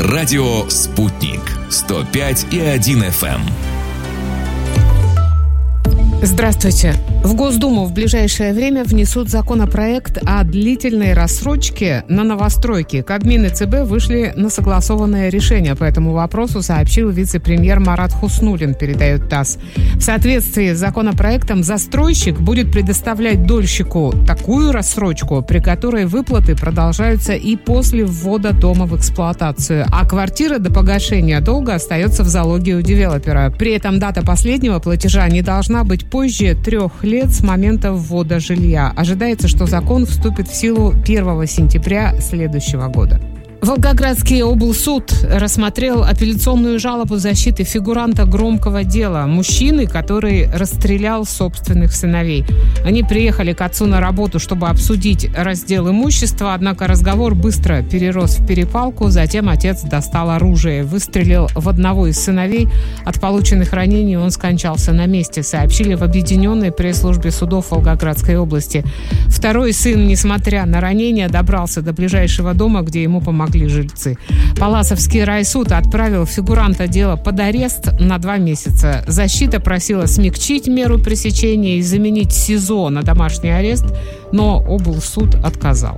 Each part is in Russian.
Радио «Спутник» 105,1 FM. Здравствуйте. В Госдуму в ближайшее время внесут законопроект о длительной рассрочке на новостройки. Кабмин и ЦБ вышли на согласованное решение по этому вопросу, сообщил вице-премьер Марат Хуснуллин, передает ТАСС. В соответствии с законопроектом застройщик будет предоставлять дольщику такую рассрочку, при которой выплаты продолжаются и после ввода дома в эксплуатацию, а квартира до погашения долга остается в залоге у девелопера. При этом дата последнего платежа не должна быть позже 3 лет с момента ввода жилья. Ожидается, что закон вступит в силу 1 сентября следующего года. Волгоградский облсуд рассмотрел апелляционную жалобу защиты фигуранта громкого дела, мужчины, который расстрелял собственных сыновей. Они приехали к отцу на работу, чтобы обсудить раздел имущества, однако разговор быстро перерос в перепалку. Затем отец достал оружие, выстрелил в одного из сыновей. От полученных ранений он скончался на месте, сообщили в объединенной пресс-службе судов Волгоградской области. Второй сын, несмотря на ранения, добрался до ближайшего дома, где ему помогли жильцы. Палласовский райсуд отправил фигуранта дела под арест на 2 месяца. Защита просила смягчить меру пресечения и заменить СИЗО на домашний арест, но облсуд отказал.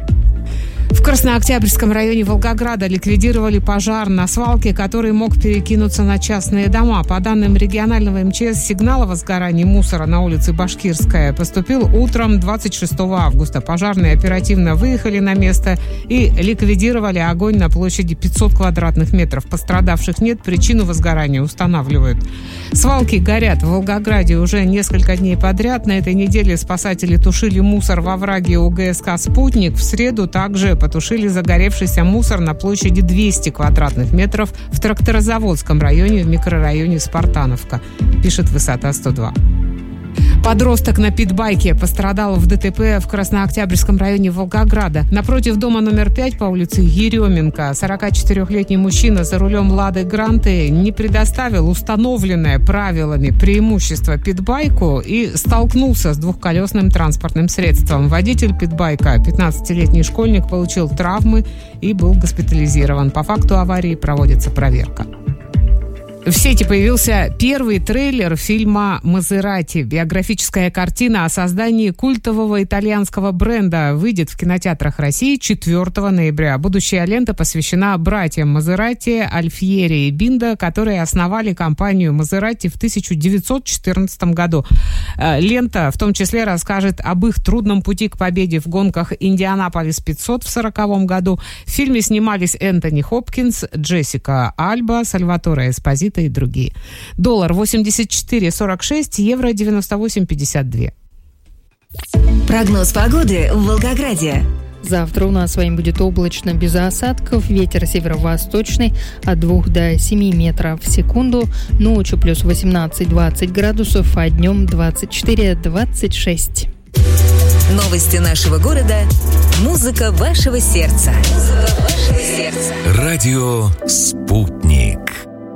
В Краснооктябрьском районе Волгограда ликвидировали пожар на свалке, который мог перекинуться на частные дома. По данным регионального МЧС, сигнал о возгорании мусора на улице Башкирская поступил утром 26 августа. Пожарные оперативно выехали на место и ликвидировали огонь на площади 500 квадратных метров. Пострадавших нет, причину возгорания устанавливают. Свалки горят в Волгограде уже несколько дней подряд. На этой неделе спасатели тушили мусор во овраге УГСК «Спутник». В среду также потушили загоревшийся мусор на площади 200 квадратных метров в Тракторозаводском районе в микрорайоне Спартановка, пишет «Высота 102». Подросток на питбайке пострадал в ДТП в Краснооктябрьском районе Волгограда. Напротив дома номер 5 по улице Еременко 44-летний мужчина за рулем «Лады Гранты» не предоставил установленное правилами преимущество питбайку и столкнулся с двухколесным транспортным средством. Водитель питбайка, 15-летний школьник, получил травмы и был госпитализирован. По факту аварии проводится проверка. В сети появился первый трейлер фильма «Мазерати». Биографическая картина о создании культового итальянского бренда выйдет в кинотеатрах России 4 ноября. Будущая лента посвящена братьям Мазерати, Альфьери и Биндо, которые основали компанию Мазерати в 1914 году. Лента в том числе расскажет об их трудном пути к победе в гонках Индианаполис 500 в 1940 году. В фильме снимались Энтони Хопкинс, Джессика Альба, Сальваторе Эспозито и другие. Доллар 84,46, евро 98,52. Прогноз погоды в Волгограде. Завтра у нас с вами будет облачно, без осадков. Ветер северо-восточный от 2 до 7 метров в секунду. Ночью плюс 18-20 градусов, а днем 24-26. Новости нашего города. Музыка вашего сердца. Радио «Спутник».